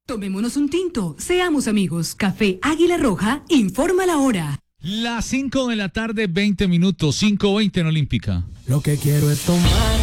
Tomémonos un tinto, seamos amigos. Café Águila Roja, informa la hora. Las 5 de la tarde, 20 minutos, 5:20 en Olímpica. Lo que quiero es tomar